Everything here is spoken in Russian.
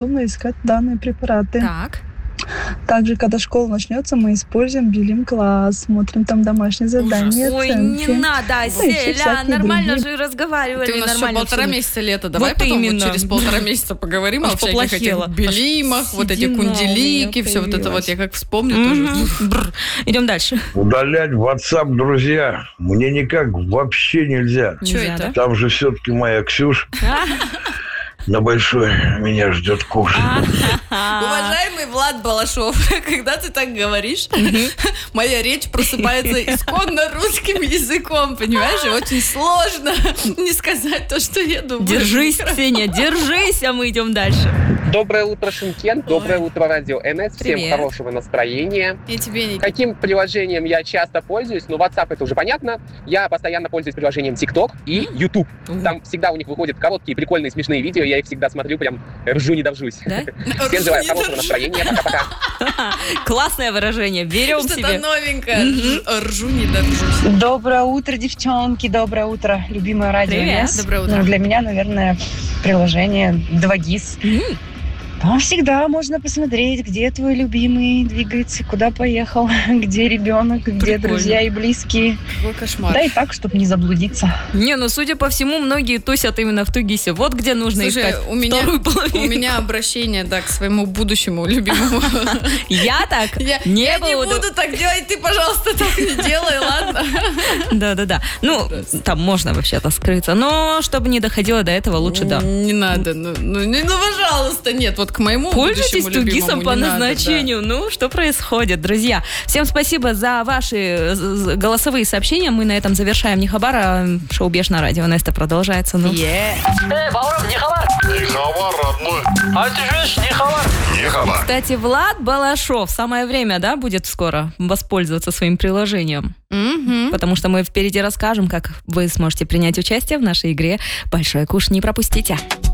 искать данные препараты. Так. Также, когда школа начнется, мы используем Билим-класс, смотрим там домашние задания, Ой, оценки. не надо, Ну, и еще Селя, всякие нормально другие. же разговаривали. Ты у нас еще нормально 1,5 всё. месяца лета. Давай Вот потом именно. через 1,5 месяца поговорим Аж о всяких поплохело. этих белимах, вот эти седина у меня кунделики, все вот это вот. появилась. Я как вспомню тоже. Бррр. Идем дальше. Удалять WhatsApp, друзья, мне никак вообще нельзя. Чё Нельзя, это? да? Там же все-таки моя Ксюш на большой меня ждет кушать. Уважаемый Влад Балашов, когда ты так говоришь, моя речь просыпается исконно русским языком, понимаешь? И очень сложно не сказать то, что я думаю. Держись, Ксения, держись, а мы идем дальше. Доброе утро, Шымкент. Доброе утро, Радио НС. Всем Привет. хорошего настроения. И тебе, Никита. Каким приложением я часто пользуюсь? Ну, WhatsApp это уже понятно. Я постоянно пользуюсь приложением TikTok и YouTube. Там всегда у них выходят короткие, прикольные, смешные видео. Я их всегда смотрю, прям ржу, не дождусь. Да? Всем желаю Ржу, не хорошего дождусь. настроения. Пока-пока. Классное выражение. Берем Что-то себе. новенькое. Ржу, не дождусь. Доброе утро, девчонки, доброе утро, любимое радио Привет. НС. Доброе утро. Ну, для меня, наверное, приложение 2GIS. Там всегда можно посмотреть, где твой любимый двигается, куда поехал, где ребенок, где Прикольно. друзья и близкие. Какой кошмар. Да и так, чтобы не заблудиться. Не, ну, судя по всему, многие тусят именно в Тугисе. Вот где нужно Слушай, искать у меня, вторую половину. у меня обращение, да, к своему будущему любимому. Я так Я не не буду. буду так делать, ты, пожалуйста, так не делай, ладно? Да-да-да. Ну, там можно вообще-то скрыться. Но чтобы не доходило до этого, лучше да. Не надо, ну, пожалуйста, нет, вот к моему Пользуйтесь будущему любимому Тугисом по не надо, назначению. Ну, что происходит, друзья? Всем спасибо за ваши голосовые сообщения. Мы на этом завершаем Нихабара. Шоу «Беш» на радио Неста продолжается. Ну. Бауырым, не хабар? Не хабар, родной. А ты жешь, не хабар? Не хабар. Кстати, Влад Балашов, самое время, да, будет скоро воспользоваться своим приложением. Мгм. Потому что мы впереди расскажем, как вы сможете принять участие в нашей игре «Большой куш». Не пропустите.